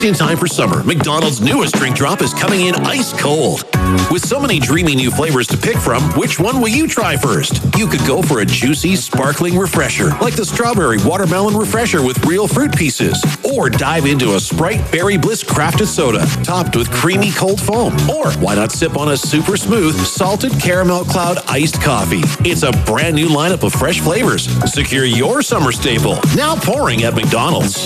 In time for summer, McDonald's newest drink drop is coming in ice cold. With so many dreamy new flavors to pick from, which one will you try first? You could go for a juicy, sparkling refresher, like the strawberry watermelon refresher with real fruit pieces. Or dive into a Sprite Berry Bliss crafted soda, topped with creamy cold foam. Or why not sip on a super smooth, salted caramel cloud iced coffee? It's a brand new lineup of fresh flavors. Secure your summer staple, now pouring at McDonald's.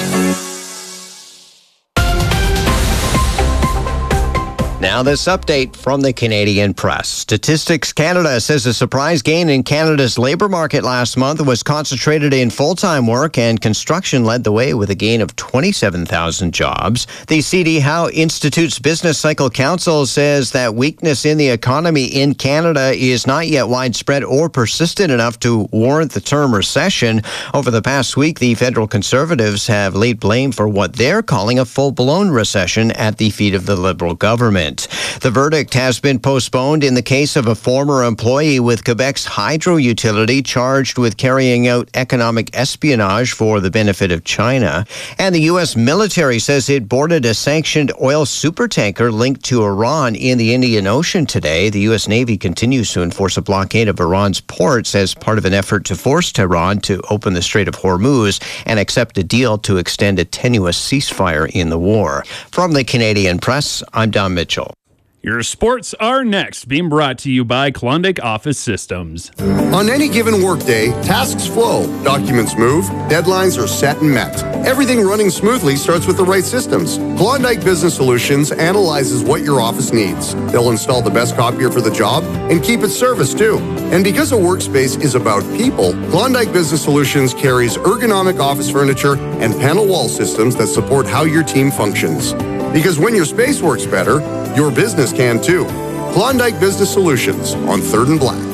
Now this update from the Canadian Press. Statistics Canada says a surprise gain in Canada's labour market last month was concentrated in full-time work, and construction led the way with a gain of 27,000 jobs. The CD Howe Institute's Business Cycle Council says that weakness in the economy in Canada is not yet widespread or persistent enough to warrant the term recession. Over the past week, the federal Conservatives have laid blame for what they're calling a full-blown recession at the feet of the Liberal government. The verdict has been postponed in the case of a former employee with Quebec's hydro utility charged with carrying out economic espionage for the benefit of China. And the U.S. military says it boarded a sanctioned oil supertanker linked to Iran in the Indian Ocean today. The U.S. Navy continues to enforce a blockade of Iran's ports as part of an effort to force Tehran to open the Strait of Hormuz and accept a deal to extend a tenuous ceasefire in the war. From the Canadian Press, I'm Don Mitchell. Your sports are next, being brought to you by Klondike Office Systems. On any given workday, tasks flow, documents move, deadlines are set and met. Everything running smoothly starts with the right systems. Klondike Business Solutions analyzes what your office needs. They'll install the best copier for the job and keep its service too. And because a workspace is about people, Klondike Business Solutions carries ergonomic office furniture and panel wall systems that support how your team functions. Because when your space works better, your business can too. Klondike Business Solutions on 3rd and Black.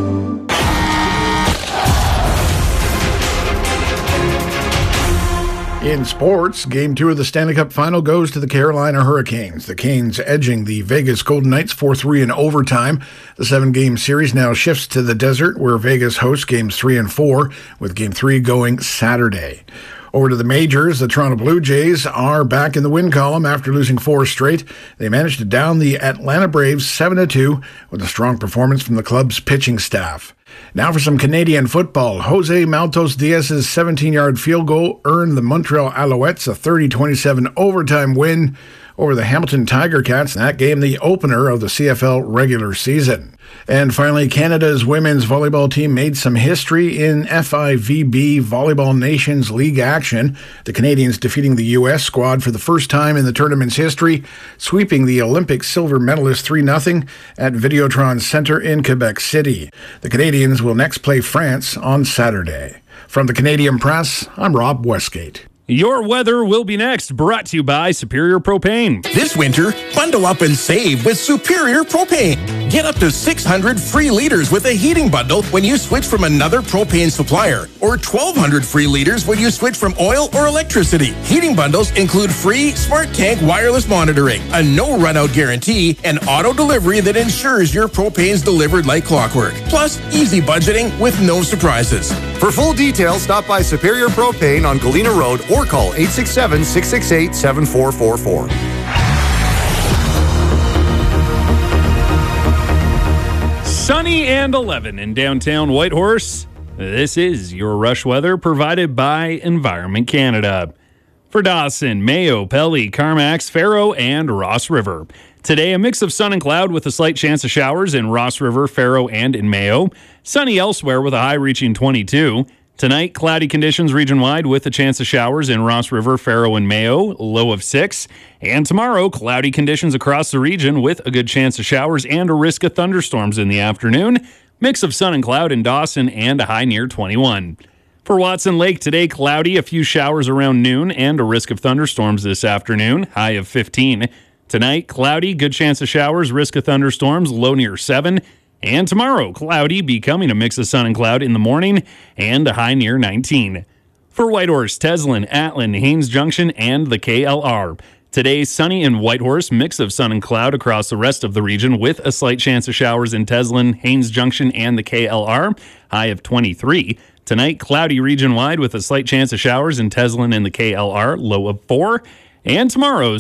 In sports, Game 2 of the Stanley Cup Final goes to the Carolina Hurricanes. The Canes edging the Vegas Golden Knights 4-3 in overtime. The 7-game series now shifts to the desert, where Vegas hosts Games 3 and 4, with Game 3 going Saturday. Over to the majors, the Toronto Blue Jays are back in the win column after losing 4 straight. They managed to down the Atlanta Braves 7-2 with a strong performance from the club's pitching staff. Now for some Canadian football. Jose Maltos Diaz's 17-yard field goal earned the Montreal Alouettes a 30-27 overtime win over the Hamilton Tiger Cats in that game, the opener of the CFL regular season. And finally, Canada's women's volleyball team made some history in FIVB Volleyball Nations League action. The Canadians defeating the U.S. squad for the first time in the tournament's history, sweeping the Olympic silver medalist 3-0 at Videotron Centre in Quebec City. The Canadians will next play France on Saturday. From the Canadian Press, I'm Rob Westgate. Your weather will be next, brought to you by Superior Propane. This winter, bundle up and save with Superior Propane. Get up to 600 free liters with a heating bundle when you switch from another propane supplier, or 1,200 free liters when you switch from oil or electricity. Heating bundles include free Smart Tank wireless monitoring, a no run-out guarantee, and auto delivery that ensures your propane's delivered like clockwork. Plus, easy budgeting with no surprises. For full details, stop by Superior Propane on Galena Road or call 867-668-7444. Sunny and 11 in downtown Whitehorse. This is your rush weather provided by Environment Canada. For Dawson, Mayo, Pelly, Carmax, Faro, and Ross River. Today, a mix of sun and cloud with a slight chance of showers in Ross River, Faro, and in Mayo. Sunny elsewhere with a high reaching 22. Tonight, cloudy conditions region-wide with a chance of showers in Ross River, Faro, and Mayo, low of 6. And tomorrow, cloudy conditions across the region with a good chance of showers and a risk of thunderstorms in the afternoon. Mix of sun and cloud in Dawson and a high near 21. For Watson Lake, today cloudy, a few showers around noon and a risk of thunderstorms this afternoon, high of 15. Tonight, cloudy, good chance of showers, risk of thunderstorms, low near 7. And tomorrow, cloudy, becoming a mix of sun and cloud in the morning, and a high near 19. For Whitehorse, Teslin, Atlin, Haines Junction, and the KLR. Today, sunny in Whitehorse, mix of sun and cloud across the rest of the region with a slight chance of showers in Teslin, Haines Junction, and the KLR, high of 23. Tonight, cloudy region-wide with a slight chance of showers in Teslin and the KLR, low of 4. and tomorrow's